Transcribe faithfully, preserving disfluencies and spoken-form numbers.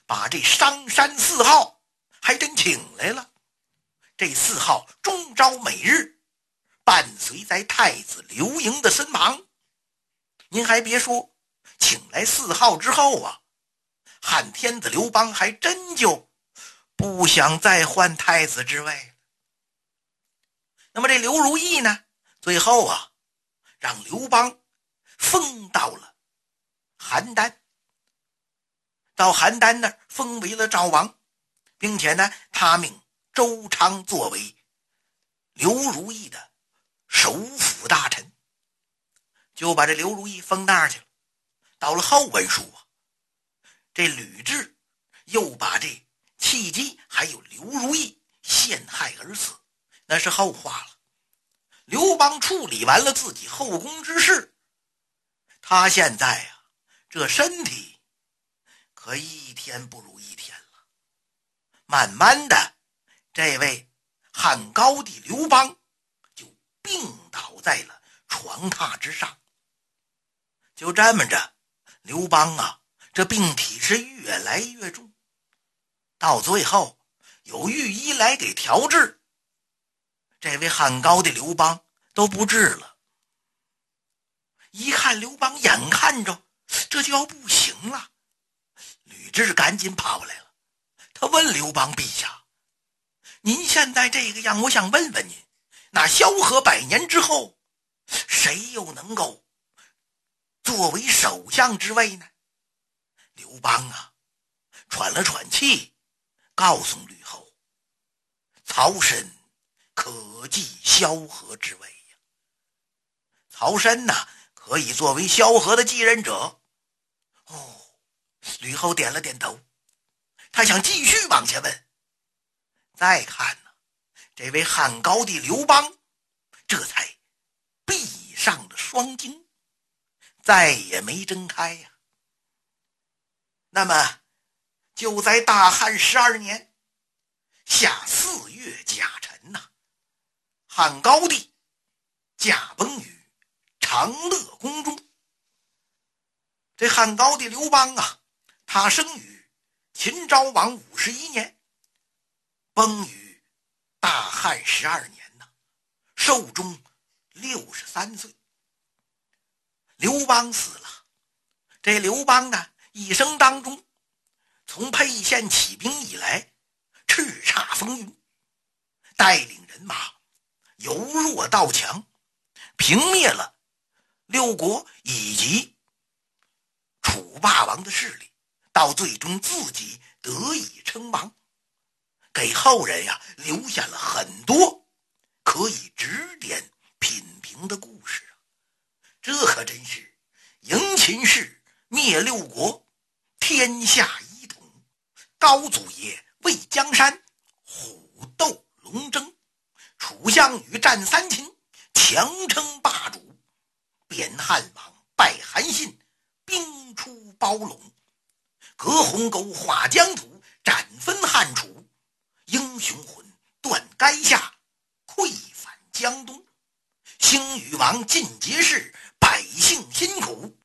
把这商山四号还真请来了。这四号终朝每日伴随在太子刘盈的身旁。您还别说，请来四号之后啊，汉天子刘邦还真就不想再换太子之位了。那么这刘如意呢，最后啊让刘邦封到了邯郸，到邯郸那儿封为了赵王，并且呢他命周昌作为刘如意的首辅大臣，就把这刘如意封那儿去了。到了后文书啊，这吕雉又把这契机还有刘如意陷害而死，那是后话了。刘邦处理完了自己后宫之事，他现在啊这身体可一天不如一天了。慢慢的，这位汉高帝刘邦就病倒在了床榻之上。就这么着，刘邦啊这病体是越来越重，到最后有御医来给调治，这位汉高帝刘邦都不治了。一看刘邦眼看着这就要不行了，吕雉赶紧跑来了。他问刘邦陛下，您现在这个样，我想问问您，那萧何百年之后，谁又能够作为首相之位呢？刘邦啊喘了喘气，告诉吕后，曹参可继萧何之位呀。曹参呐、啊、可以作为萧何的继任者。哦，吕后点了点头，他想继续往下问。再看呢，这位汉高帝刘邦这才闭上了双睛，再也没睁开呀。那么就在大汉十二年夏四月甲辰呐、啊，汉高帝驾崩于长乐宫中。这汉高帝刘邦啊，他生于秦昭王五十一年，崩于大汉十二年呐、啊，寿终六十三岁。刘邦死了，这刘邦呢一生当中，从沛县起兵以来叱咤风云，带领人马由弱到强，平灭了六国以及楚霸王的势力，到最终自己得以称王，给后人呀留下了很多可以指点品评的故事啊。这可真是迎秦氏，灭六国，天下一统，高祖爷为江山，虎斗龙争，楚项羽战三秦，强称霸主，贬汉王，拜韩信，兵出包陇，隔鸿沟，划疆土，斩分汉楚，英雄魂断垓下，溃返江东，兴禹王尽皆是，百姓辛苦，